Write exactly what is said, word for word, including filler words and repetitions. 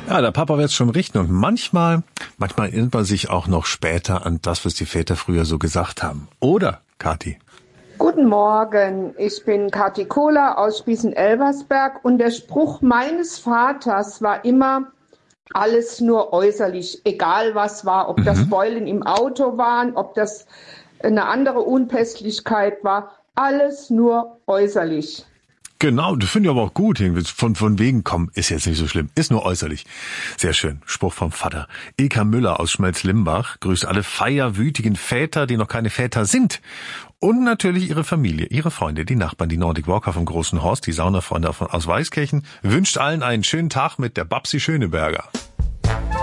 Ja, der Papa wird's schon richten und manchmal, manchmal erinnert man sich auch noch später an das, was die Väter früher so gesagt haben. Oder, Kathi? Guten Morgen, ich bin Kathi Kohler aus Spießen-Elversberg und der Spruch meines Vaters war immer, alles nur äußerlich, egal was war, ob Mhm. das Beulen im Auto waren, ob das eine andere Unpässlichkeit war, alles nur äußerlich. Genau, das finde ich aber auch gut. Von, von wegen, komm, ist jetzt nicht so schlimm. Ist nur äußerlich. Sehr schön. Spruch vom Vater. Ilka Müller aus Schmelz-Limbach grüßt alle feierwütigen Väter, die noch keine Väter sind. Und natürlich ihre Familie, ihre Freunde, die Nachbarn, die Nordic Walker vom Großen Horst, die Saunafreunde aus Weißkirchen. Wünscht allen einen schönen Tag mit der Babsi Schöneberger.